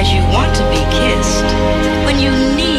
as you want to be kissed, when you need